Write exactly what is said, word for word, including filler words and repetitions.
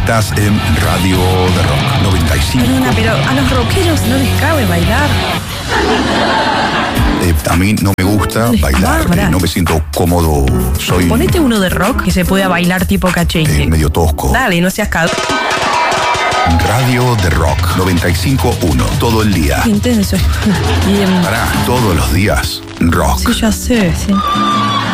Estás en Radio de Rock noventa y cinco. Perdona, pero a los rockeros no les cabe bailar. Eh, a mí no me gusta Les bailar, cabe. eh, no me siento cómodo. Soy Ponete uno de rock que se pueda bailar tipo cachete. eh, medio tosco. Dale, no seas cagado. Radio de Rock noventa y cinco punto uno. Todo el día. Intenso. Y, em, Pará, todos los días. Rock. sí, ya sé, sí.